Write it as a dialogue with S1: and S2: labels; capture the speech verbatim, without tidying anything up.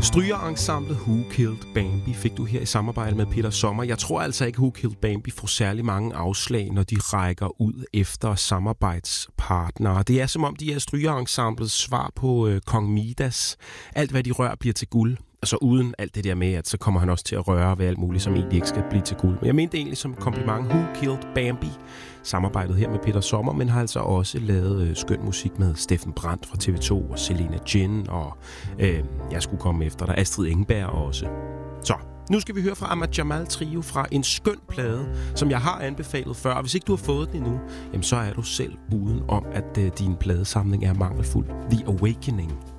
S1: Strygerensemblet Who Killed Bambi fik du her i samarbejde med Peter Sommer. Jeg tror altså ikke, Who Killed Bambi får særlig mange afslag, når de rækker ud efter samarbejdspartnere. Det er som om, de er strygerensemblets svar på øh, Kong Midas. Alt, hvad de rører, bliver til guld. Altså uden alt det der med, at så kommer han også til at røre ved alt muligt, som egentlig ikke skal blive til guld. Men jeg mente egentlig som kompliment, Who Killed Bambi, samarbejdet her med Peter Sommer, men har altså også lavet øh, skøn musik med Steffen Brandt fra T V to og Selena Gin, og øh, jeg skulle komme efter der, Astrid Engberg også. Så, nu skal vi høre fra Ahmad Jamal Trio fra en skøn plade, som jeg har anbefalet før. Og hvis ikke du har fået den endnu, jamen så er du selv uden om, at øh, din pladesamling er mangelfuld. The Awakening.